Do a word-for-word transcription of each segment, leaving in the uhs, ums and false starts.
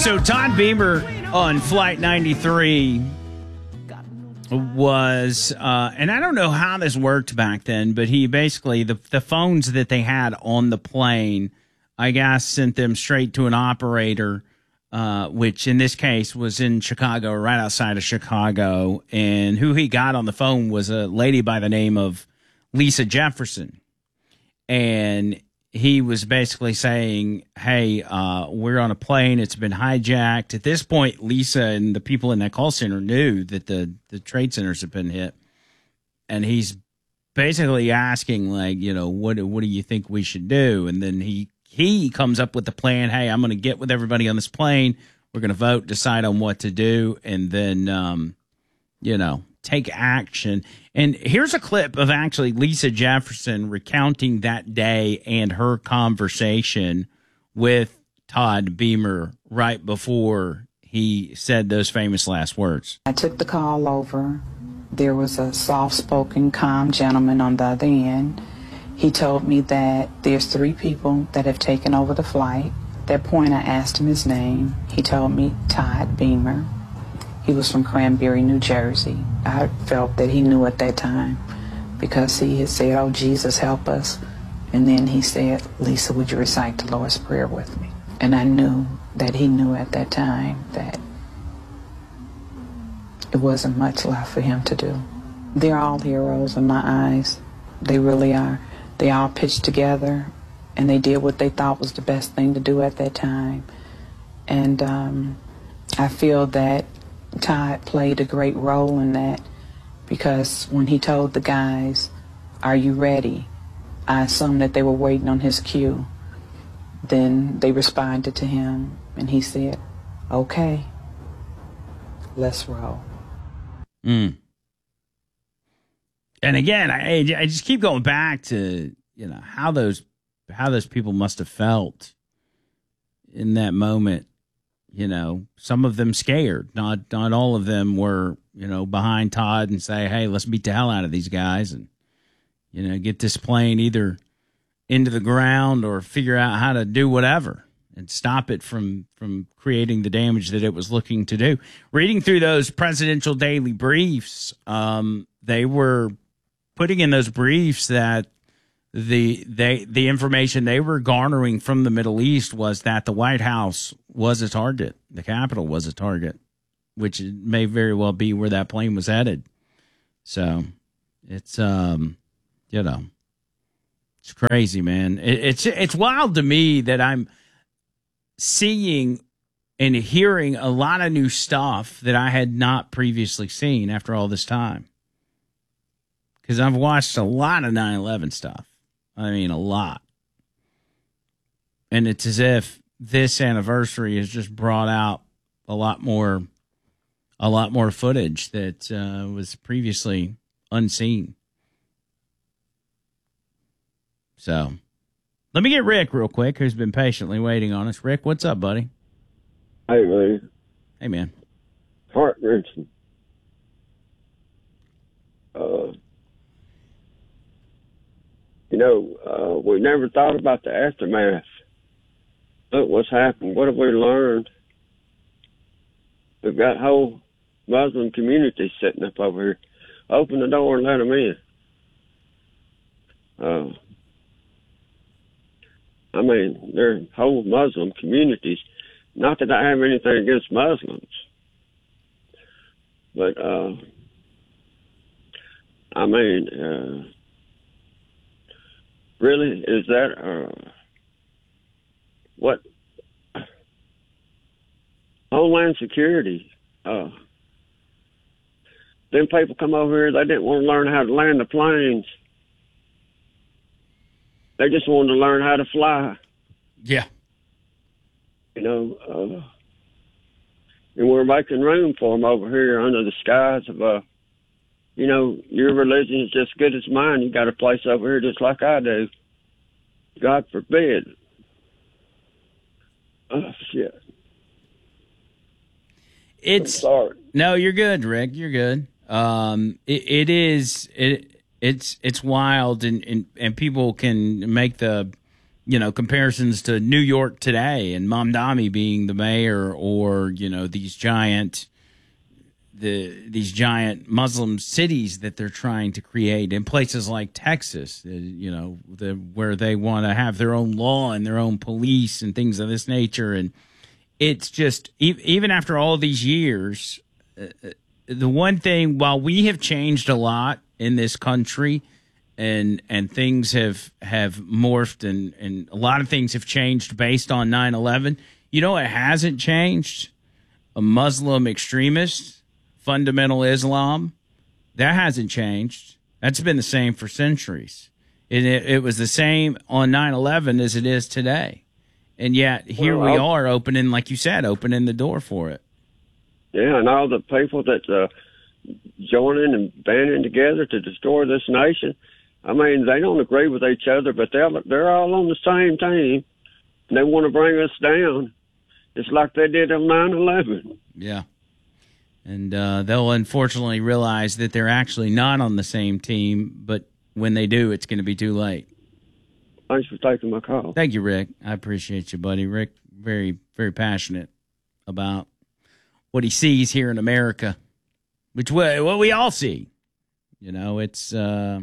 So Todd Beamer on Flight ninety-three was, uh, and I don't know how this worked back then, but he basically, the, the phones that they had on the plane, I guess, sent them straight to an operator, uh, which in this case was in Chicago, right outside of Chicago. And who he got on the phone was a lady by the name of Lisa Jefferson. And he was basically saying, hey, uh, we're on a plane. It's been hijacked. At this point, Lisa and the people in that call center knew that the, the trade centers had been hit. And he's basically asking, like, you know, what, what do you think we should do? And then he, he comes up with the plan. Hey, I'm going to get with everybody on this plane. We're going to vote, decide on what to do, and then, um, you know, take action. And here's a clip of actually Lisa Jefferson recounting that day and her conversation with Todd Beamer right before he said those famous last words. I took the call over. There was a soft-spoken, calm gentleman on the other end. He told me that there's three people that have taken over the flight. At that point, I asked him his name. He told me Todd Beamer. He was from Cranberry, New Jersey. I felt that he knew at that time because he had said, oh, Jesus, help us. And then he said, Lisa, would you recite the Lord's Prayer with me? And I knew that he knew at that time that it wasn't much left for him to do. They're all heroes in my eyes. They really are. They all pitched together, and they did what they thought was the best thing to do at that time. And um, I feel that Todd played a great role in that because when he told the guys, are you ready? I assumed that they were waiting on his cue. Then they responded to him, and he said, okay, let's roll. Mm. And again, I, I just keep going back to, you know, how those how those people must have felt in that moment. You know, some of them scared. Not not all of them were, you know, behind Todd and say, hey, let's beat the hell out of these guys and, you know, get this plane either into the ground or figure out how to do whatever and stop it from, from creating the damage that it was looking to do. Reading through those presidential daily briefs, um, they were putting in those briefs that the they the information they were garnering from the Middle East was that the White House was a target, the Capitol was a target, which may very well be where that plane was headed. So it's um you know it's crazy, man. It, it's it's wild to me that I'm seeing and hearing a lot of new stuff that I had not previously seen after all this time. Because I've watched a lot of nine eleven stuff. I mean, a lot. And it's as if this anniversary has just brought out a lot more, a lot more footage that uh, was previously unseen. So, let me get Rick real quick, who's been patiently waiting on us. Rick, what's up, buddy? Hey, man. Hey, man. Heart-wrenching. Uh, you know, uh, we never thought about the aftermath. Look what's happened. What have we learned? We've got whole Muslim communities sitting up over here. Open the door and let them in. Uh, I mean, they're whole Muslim communities. Not that I have anything against Muslims, but uh, I mean, uh, really, is that uh, what Homeland Security? Uh, them people come over here. They didn't want to learn how to land the planes. They just wanted to learn how to fly. Yeah. You know, uh, and we're making room for them over here under the skies of, uh, you know, your religion is just good as mine. You got a place over here just like I do. God forbid. Oh, shit. It's, I'm sorry. No, you're good, Rick. You're good. Um, it, it is, it, it's, it's wild and, and, and people can make the, you know, comparisons to New York today and Mamdani being the mayor, or, you know, these giant, the these giant Muslim cities that they're trying to create in places like Texas, uh, you know, the, where they want to have their own law and their own police and things of this nature. And it's just, e- even after all these years, uh, the one thing, while we have changed a lot in this country, and and things have have morphed, and, and a lot of things have changed based on nine eleven, you know what hasn't changed? A Muslim extremist, fundamental Islam, that hasn't changed. That's been the same for centuries. And it, it was the same on nine eleven as it is today. And yet here well, we are opening, like you said, opening the door for it. Yeah, and all the people that uh, joining and banding together to destroy this nation, I mean, they don't agree with each other, but they're, they're all on the same team. And they want to bring us down. It's like they did on nine eleven. Yeah. And uh, they'll unfortunately realize that they're actually not on the same team, but when they do, it's going to be too late. Thanks for taking my call. Thank you, Rick. I appreciate you, buddy. Rick, very, very passionate about what he sees here in America, which we, what we all see. You know, it's uh,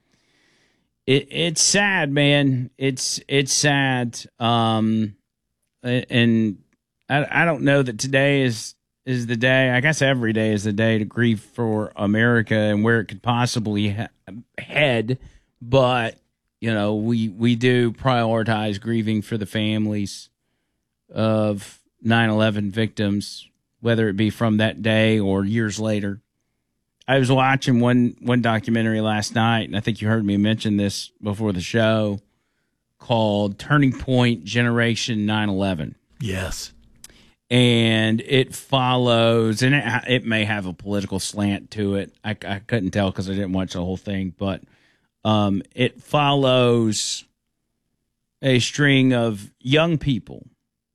it, it's sad, man. It's it's sad, um, and I I don't know that today is. is the day, I guess every day is the day to grieve for America and where it could possibly ha- head. But, you know, we, we do prioritize grieving for the families of nine eleven victims, whether it be from that day or years later. I was watching one, one documentary last night, and I think you heard me mention this before the show, called Turning Point Generation nine eleven. Yes. And it follows, and it, it may have a political slant to it. I, I couldn't tell because I didn't watch the whole thing, but um, it follows a string of young people,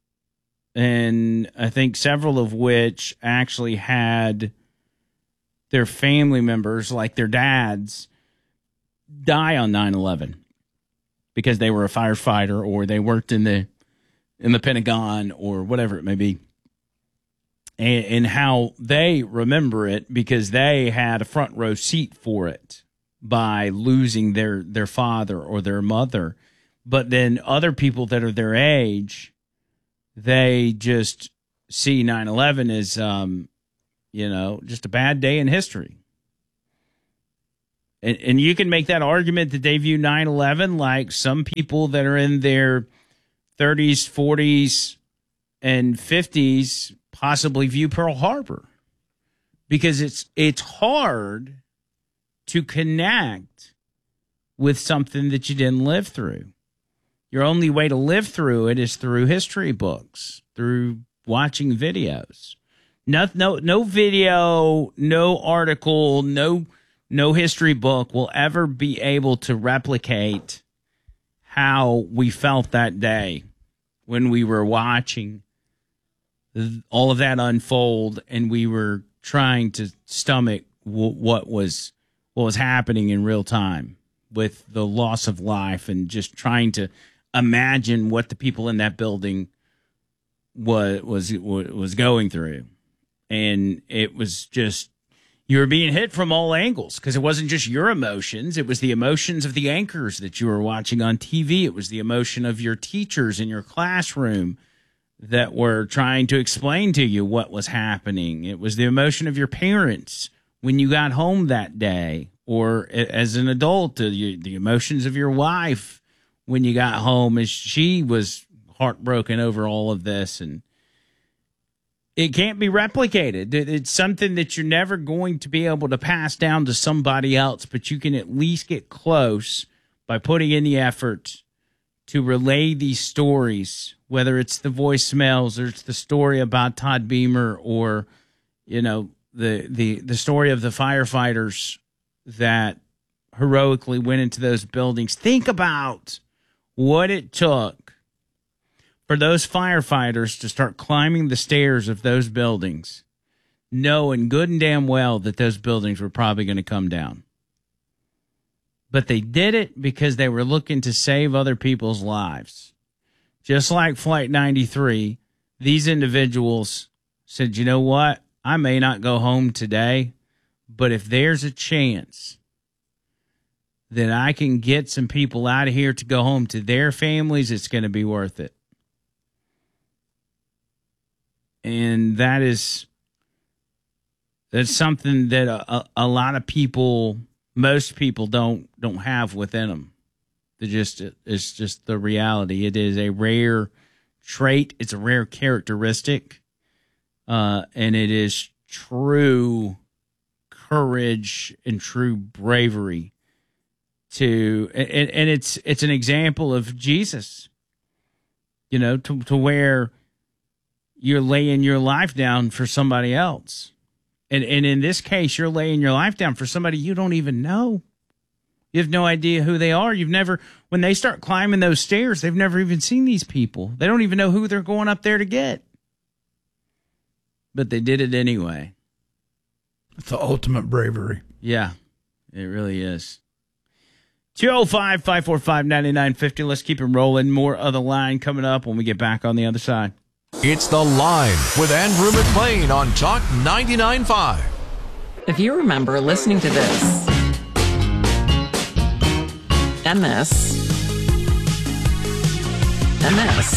and I think several of which actually had their family members, like their dads, die on nine eleven because they were a firefighter or they worked in the in the Pentagon or whatever it may be, and, and how they remember it because they had a front row seat for it by losing their, their father or their mother. But then other people that are their age, they just see nine eleven as, um, you know, just a bad day in history. And, and you can make that argument that they view nine eleven like some people that are in their thirties, forties, and fifties possibly view Pearl Harbor, because it's it's hard to connect with something that you didn't live through. Your only way to live through it is through history books, through watching videos. No, no, no video, no article, no, no history book will ever be able to replicate how we felt that day when we were watching all of that unfold and we were trying to stomach w- what was what was happening in real time with the loss of life, and just trying to imagine what the people in that building was was was going through. And it was just, you were being hit from all angles, because it wasn't just your emotions. It was the emotions of the anchors that you were watching on T V. It was the emotion of your teachers in your classroom that were trying to explain to you what was happening. It was the emotion of your parents when you got home that day, or as an adult, the emotions of your wife when you got home as she was heartbroken over all of this. And it can't be replicated. It's something that you're never going to be able to pass down to somebody else, but you can at least get close by putting in the effort to relay these stories, whether it's the voicemails or it's the story about Todd Beamer, or, you know, the, the, the story of the firefighters that heroically went into those buildings. Think about what it took for those firefighters to start climbing the stairs of those buildings, knowing good and damn well that those buildings were probably going to come down. but they did it because they were looking to save other people's lives. Just like Flight ninety-three, these individuals said, you know what? I may not go home today, but if there's a chance that I can get some people out of here to go home to their families, it's going to be worth it. And that is, that's something that a, a lot of people, most people don't, don't have within them. They just, it's just the reality. It is a rare trait. It's a rare characteristic. Uh, and it is true courage and true bravery to, and, and it's, it's an example of Jesus, you know, to, to where you're laying your life down for somebody else. And, and in this case, you're laying your life down for somebody you don't even know. You have no idea who they are. You've never, when they start climbing those stairs, they've never even seen these people. They don't even know who they're going up there to get. But they did it anyway. It's the ultimate bravery. Yeah, it really is. two oh five, five four five, nine nine five oh. Let's keep it rolling. More of The Line coming up when we get back on the other side. It's The Line with Andrew McLean on Talk ninety-nine point five. If you remember listening to this and this and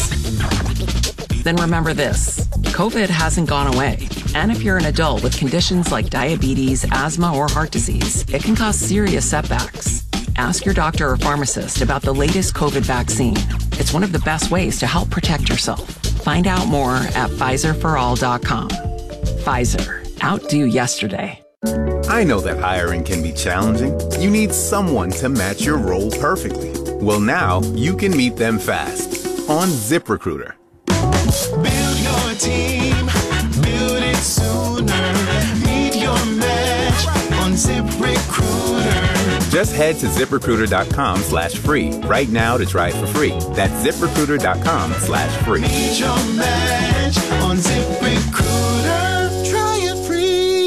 this, then remember this. COVID hasn't gone away. And if you're an adult with conditions like diabetes, asthma, or heart disease, it can cause serious setbacks. Ask your doctor or pharmacist about the latest COVID vaccine. It's one of the best ways to help protect yourself. Find out more at Pfizer for all dot com. Pfizer. Outdo yesterday. I know that hiring can be challenging. You need someone to match your role perfectly. Well, now you can meet them fast on ZipRecruiter. Build your team. Build it sooner. Meet your match on ZipRecruiter. Just head to ZipRecruiter.com slash free right now to try it for free. That's ZipRecruiter.com slash free. Meet your match on ZipRecruiter. Try it free.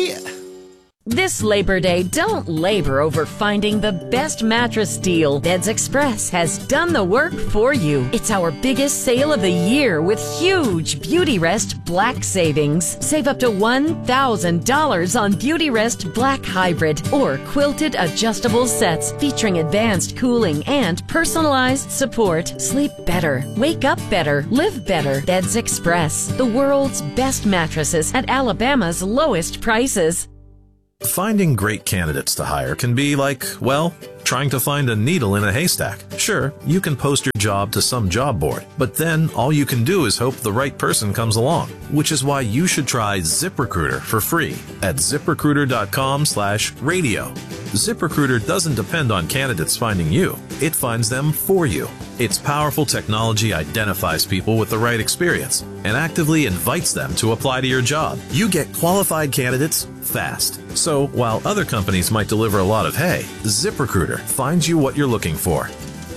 This Labor Day, don't labor over finding the best mattress deal. Beds Express has done the work for you. It's our biggest sale of the year with huge Beautyrest Black savings. Save up to one thousand dollars on Beautyrest Black Hybrid or quilted adjustable sets featuring advanced cooling and personalized support. Sleep better, wake up better, live better. Beds Express, the world's best mattresses at Alabama's lowest prices. Finding great candidates to hire can be like, well, trying to find a needle in a haystack. Sure, you can post your job to some job board, but then all you can do is hope the right person comes along, which is why you should try ZipRecruiter for free at ZipRecruiter.com slash radio. ZipRecruiter doesn't depend on candidates finding you. It finds them for you. Its powerful technology identifies people with the right experience and actively invites them to apply to your job. You get qualified candidates fast. So while other companies might deliver a lot of hay, ZipRecruiter finds you what you're looking for.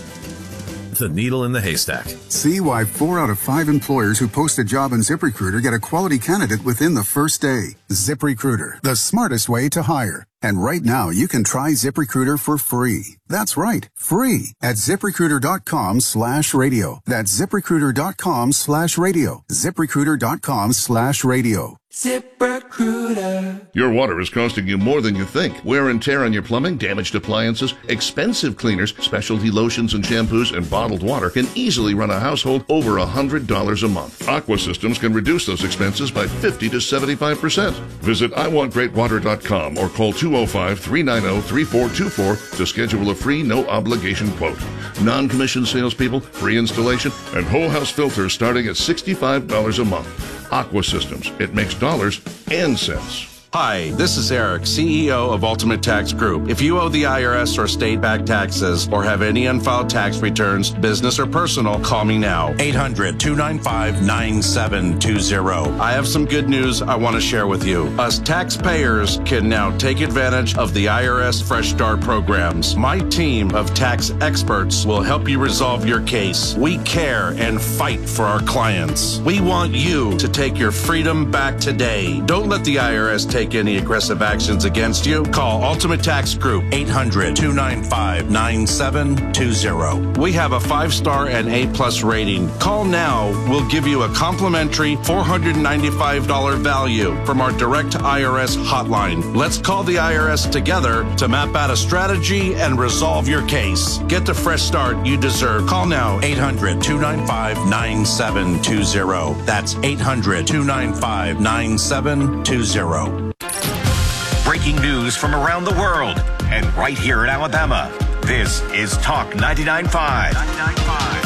The needle in the haystack. See why four out of five employers who post a job on ZipRecruiter get a quality candidate within the first day. ZipRecruiter, the smartest way to hire. And right now, you can try ZipRecruiter for free. That's right, free at ZipRecruiter.com slash radio. That's ZipRecruiter.com slash radio. ZipRecruiter.com slash radio. ZipRecruiter. Your water is costing you more than you think. Wear and tear on your plumbing, damaged appliances, expensive cleaners, specialty lotions and shampoos, and bottled water can easily run a household over one hundred dollars a month. Aqua Systems can reduce those expenses by fifty to seventy-five percent. Visit I want great water dot com or call two oh five, three nine oh, three four two four to schedule a free no-obligation quote. Non-commissioned salespeople, free installation, and whole house filters starting at sixty-five dollars a month. Aqua Systems. It makes dollars and cents. Hi, this is Eric, C E O of Ultimate Tax Group. If you owe the I R S or state-backed taxes or have any unfiled tax returns, business or personal, call me now. eight hundred, two nine five, nine seven two zero. I have some good news I want to share with you. Us taxpayers can now take advantage of the I R S Fresh Start programs. My team of tax experts will help you resolve your case. We care and fight for our clients. We want you to take your freedom back today. Don't let the I R S take take any aggressive actions against you, call Ultimate Tax Group, eight hundred, two nine five, nine seven two zero. We have a five-star and A-plus rating. Call now. We'll give you a complimentary four hundred ninety-five dollars value from our direct I R S hotline. Let's call the I R S together to map out a strategy and resolve your case. Get the fresh start you deserve. Call now, eight hundred, two nine five, nine seven two zero. That's eight hundred, two nine five, nine seven two zero. Breaking news from around the world and right here in Alabama. This is Talk ninety-nine point five.